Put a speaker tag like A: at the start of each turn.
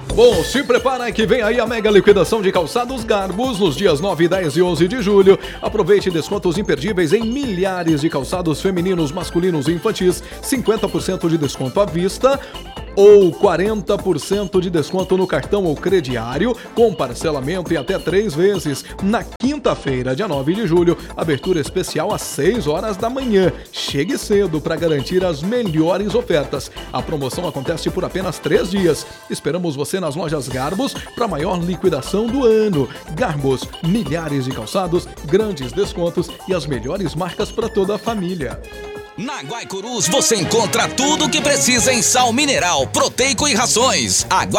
A: Bom, se prepara que vem aí a mega liquidação de calçados Garbos nos dias 9, 10 e 11 de julho. Aproveite descontos imperdíveis em milhares de calçados femininos, masculinos e infantis, 50% de desconto à vista ou 40% de desconto no cartão ou crediário, com parcelamento em até 3 vezes. Na quinta-feira, dia 9 de julho, abertura especial às 6 horas da manhã. Chegue cedo para garantir as melhores ofertas. A promoção acontece por apenas 3 dias. Esperamos você nas lojas Garbos para a maior liquidação do ano. Garbos, milhares de calçados, grandes descontos e as melhores marcas para toda a família.
B: Na Guaicurus você encontra tudo o que precisa em sal mineral, proteico e rações. A